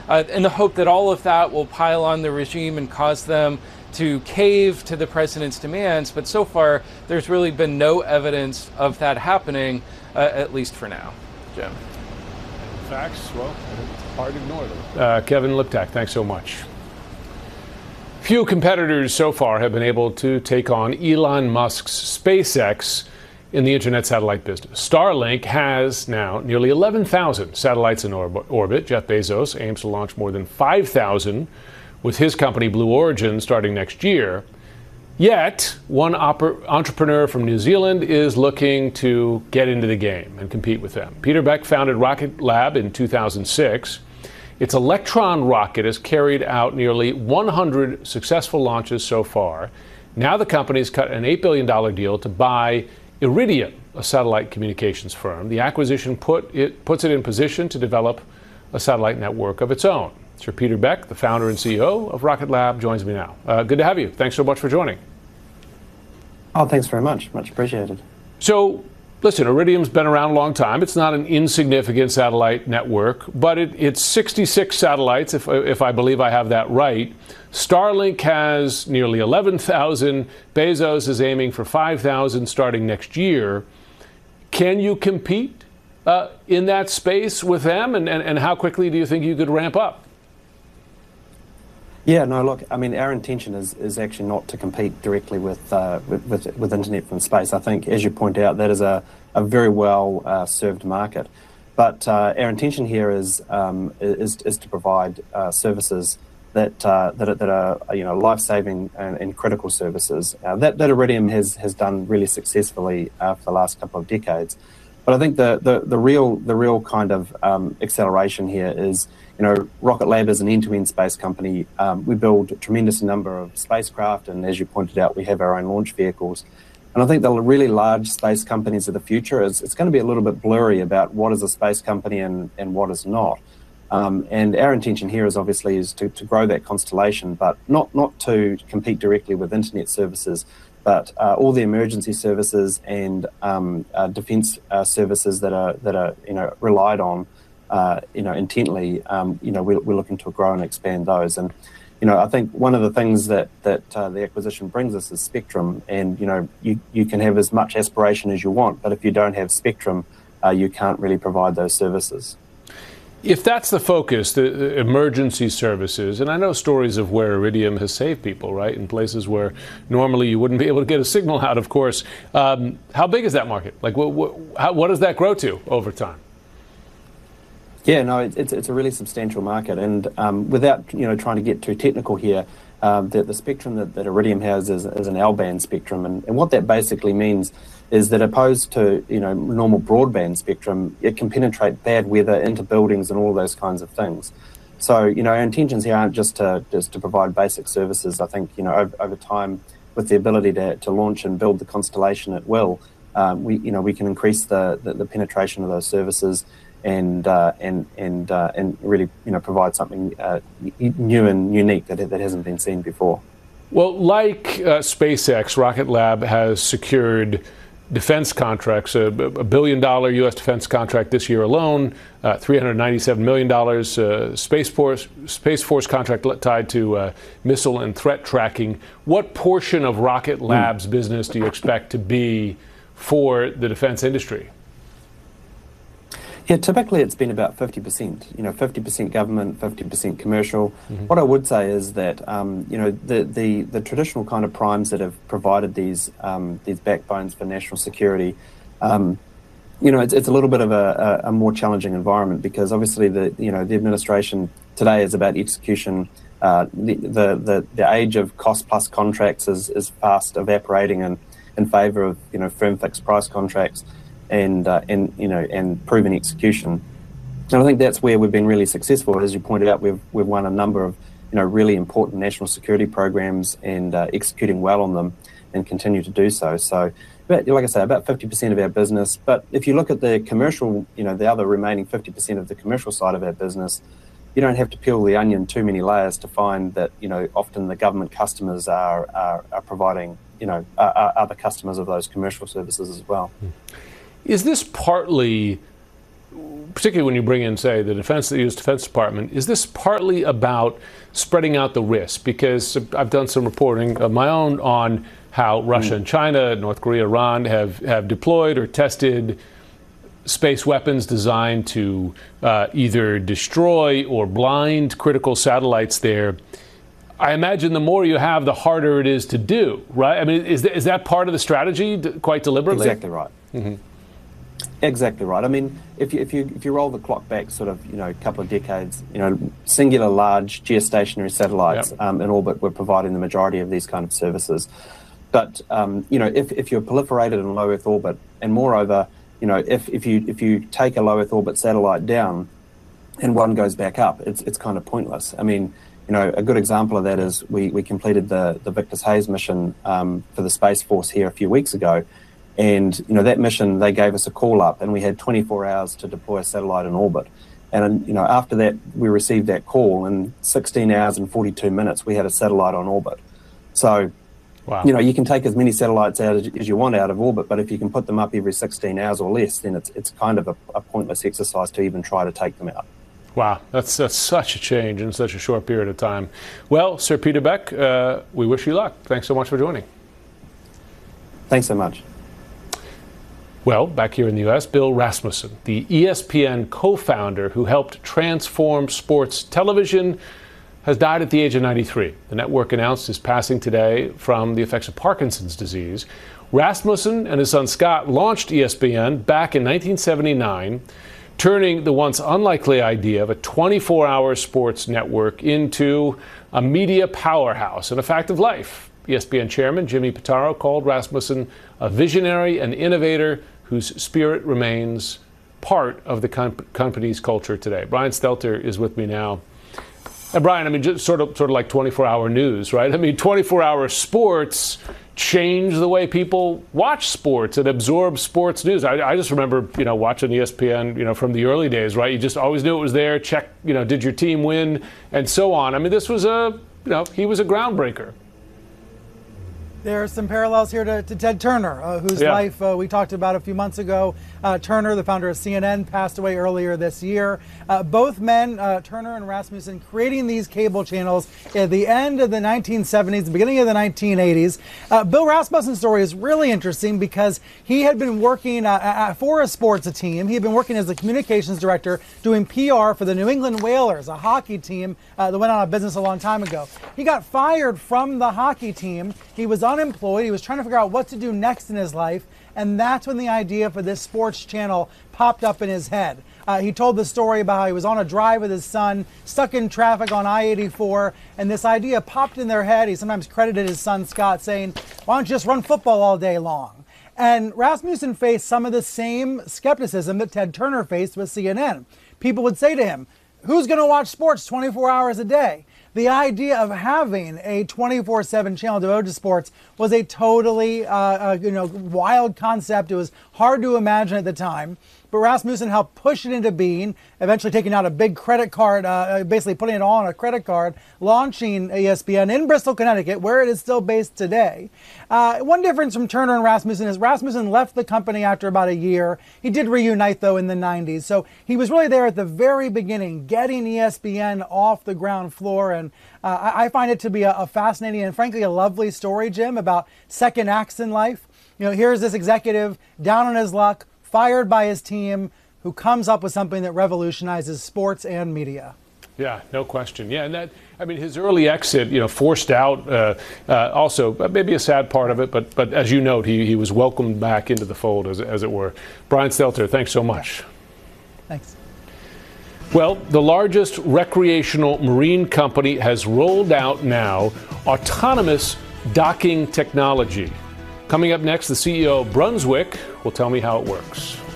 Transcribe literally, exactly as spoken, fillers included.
uh, in the hope that all of that will pile on the regime and cause them to cave to the president's demands. But so far, there's really been no evidence of that happening, uh, at least for now. Jim. Facts, well, it's hard to ignore them. Uh, Kevin Liptak, thanks so much. Few competitors so far have been able to take on Elon Musk's SpaceX in the internet satellite business. Starlink has now nearly eleven thousand satellites in orbit. Jeff Bezos aims to launch more than five thousand with his company Blue Origin starting next year. Yet, one entrepreneur from New Zealand is looking to get into the game and compete with them. Peter Beck founded Rocket Lab in two thousand six. Its Electron rocket has carried out nearly one hundred successful launches so far. Now the company's cut an eight billion dollars deal to buy Iridium, a satellite communications firm. The acquisition put it, puts it in position to develop a satellite network of its own. Sir Peter Beck, the founder and C E O of Rocket Lab, joins me now. Uh, good to have you. Thanks so much for joining. Oh, thanks very much. Much appreciated. So, listen, Iridium's been around a long time. It's not an insignificant satellite network, but it, it's sixty-six satellites, if, if I believe I have that right. Starlink has nearly eleven thousand. Bezos is aiming for five thousand starting next year. Can you compete uh, in that space with them? And, and, and how quickly do you think you could ramp up? Yeah, no, look, I mean, our intention is, is actually not to compete directly with, uh, with, with with internet from space. I think, as you point out, that is a, a very well uh, served market. But uh, our intention here is um, is, is to provide uh, services that uh, that, are, that are you know life-saving and, and critical services uh, that that Iridium has has done really successfully uh, for the last couple of decades. But I think the the, the real the real kind of um, acceleration here is, you know, Rocket Lab is an end-to-end space company. Um, we build a tremendous number of spacecraft, and as you pointed out, we have our own launch vehicles. And I think the really large space companies of the future is it's going to be a little bit blurry about what is a space company and, and what is not. Um, and our intention here is obviously is to, to grow that constellation, but not not to compete directly with internet services, but uh, all the emergency services and um, uh, defence uh, services that are that are you know relied on uh, you know intently. Um, you know we're, we're looking to grow and expand those. And you know I think one of the things that that uh, the acquisition brings us is spectrum. And you know you you can have as much aspiration as you want, but if you don't have spectrum, uh, you can't really provide those services. If that's the focus, the, the emergency services, and I know stories of where Iridium has saved people, right, in places where normally you wouldn't be able to get a signal out, of course. Um, how big is that market? Like, what, what, how, what does that grow to over time? Yeah, no, it, it's it's a really substantial market, and um, without you know trying to get too technical here, um, the, the spectrum that, that Iridium has is, is an L-band spectrum, and, and what that basically means is that opposed to you know normal broadband spectrum, it can penetrate bad weather into buildings and all those kinds of things. So you know our intentions here aren't just to just to provide basic services. I think you know over, over time, with the ability to, to launch and build the constellation at will, um, we you know we can increase the, the, the penetration of those services and uh, and and uh, and really you know provide something uh, new and unique that that hasn't been seen before. Well, like uh, SpaceX, Rocket Lab has secured defense contracts, a, a billion dollar U S defense contract this year alone, uh, three hundred ninety-seven million dollars uh, Space Force Space Force contract tied to uh, missile and threat tracking. What portion of Rocket Lab's mm. business do you expect to be for the defense industry? Yeah, typically it's been about fifty percent, you know, fifty percent government, fifty percent commercial. Mm-hmm. What I would say is that, um, you know, the, the, the traditional kind of primes that have provided these um, these backbones for national security, um, you know, it's, it's a little bit of a, a, a more challenging environment because obviously the, you know, the administration today is about execution. Uh, the, the, the, the age of cost plus contracts is, is fast evaporating in, in favour of, you know, firm fixed price contracts. And, uh, and you know and proven execution, and I think that's where we've been really successful. As you pointed out, we've we've won a number of you know really important national security programs and uh, executing well on them, and continue to do so. So, but, like I say, about fifty percent of our business. But if you look at the commercial, you know, the other remaining fifty percent of the commercial side of our business, you don't have to peel the onion too many layers to find that you know often the government customers are are, are providing you know are, are the customers of those commercial services as well. Hmm. Is this partly particularly when you bring in, say, the defense, the U S Defense Department, is this partly about spreading out the risk? Because I've done some reporting of my own on how Russia and China, North Korea, Iran have, have deployed or tested space weapons designed to uh, either destroy or blind critical satellites there. I imagine the more you have, the harder it is to do, right? I mean, is, th- is that part of the strategy, quite deliberately? Exactly right. Mm-hmm. Exactly right. I mean, if you, if you if you roll the clock back sort of, you know, a couple of decades, you know, singular large geostationary satellites yep. um, in orbit were providing the majority of these kind of services. But, um, you know, if, if you're proliferated in low Earth orbit, and moreover, you know, if, if you if you take a low Earth orbit satellite down and one goes back up, it's it's kind of pointless. I mean, you know, a good example of that is we, we completed the, the Victus Haze mission um, for the Space Force here a few weeks ago. And, you know, that mission, they gave us a call up and we had twenty-four hours to deploy a satellite in orbit. And, you know, after that, we received that call. In sixteen hours and forty-two minutes, we had a satellite on orbit. So, wow. you know, you can take as many satellites out as you want out of orbit, but if you can put them up every sixteen hours or less, then it's it's kind of a, a pointless exercise to even try to take them out. Wow, that's, that's such a change in such a short period of time. Well, Sir Peter Beck, uh, we wish you luck. Thanks so much for joining. Thanks so much. Well, back here in the U S, Bill Rasmussen, the E S P N co-founder who helped transform sports television, has died at the age of ninety-three. The network announced his passing today from the effects of Parkinson's disease. Rasmussen and his son Scott launched E S P N back in nineteen seventy-nine, turning the once unlikely idea of a twenty-four hour sports network into a media powerhouse and a fact of life. E S P N chairman Jimmy Pitaro called Rasmussen a visionary and innovator whose spirit remains part of the comp- company's culture today. Brian Stelter is with me now. And Brian, I mean, just sort of, sort of like twenty-four hour news, right? I mean, twenty-four hour sports change the way people watch sports and absorb sports news. I, I just remember, you know, watching E S P N, you know, from the early days, right? You just always knew it was there. Check, you know, did your team win, and so on. I mean, this was a, you know, he was a groundbreaker. There are some parallels here to, to Ted Turner, uh, whose yeah. life uh, we talked about a few months ago. Uh, Turner, the founder of C N N, passed away earlier this year. Uh, both men, uh, Turner and Rasmussen, creating these cable channels at the end of the nineteen seventies, the beginning of the nineteen eighties. Uh, Bill Rasmussen's story is really interesting because he had been working uh, for a sports team. He had been working as the communications director, doing P R for the New England Whalers, a hockey team uh, that went out of business a long time ago. He got fired from the hockey team. He was unemployed. He was trying to figure out what to do next in his life. And that's when the idea for this sports channel popped up in his head. Uh, he told the story about how he was on a drive with his son, stuck in traffic on I eighty-four, and this idea popped in their head. He sometimes credited his son, Scott, saying, why don't you just run football all day long? And Rasmussen faced some of the same skepticism that Ted Turner faced with C N N. People would say to him, who's going to watch sports twenty-four hours a day? The idea of having a twenty-four seven channel devoted to sports was a totally uh, uh, you know, wild concept. It was hard to imagine at the time. But Rasmussen helped push it into being, eventually taking out a big credit card, uh, basically putting it all on a credit card, launching E S P N in Bristol, Connecticut, where it is still based today. Uh, one difference from Turner and Rasmussen is Rasmussen left the company after about a year. He did reunite, though, in the nineties. So he was really there at the very beginning, getting E S P N off the ground floor. And uh, I find it to be a, a fascinating and, frankly, a lovely story, Jim, about second acts in life. You know, here's this executive down on his luck, fired by his team, who comes up with something that revolutionizes sports and media. Yeah, no question. Yeah, and that, I mean, his early exit, you know, forced out, uh, uh, also maybe a sad part of it, but but as you note, he, he was welcomed back into the fold, as, as it were. Brian Stelter, thanks so much. Yeah. Thanks. Well, the largest recreational marine company has rolled out now autonomous docking technology. Coming up next, the C E O of Brunswick will tell me how it works.